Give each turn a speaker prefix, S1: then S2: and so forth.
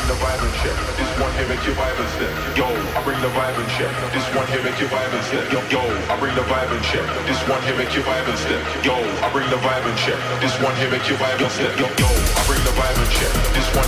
S1: bring the vibe and check. This one here make you vibe and step. Yo, I bring the vibe and check. This one here make you vibe and step. Yo, I bring the vibe and check. This one here make you vibe and step. Yo, I bring the vibe and check. This one here make you vibe and step. Yo, I bring the vibe and check. This one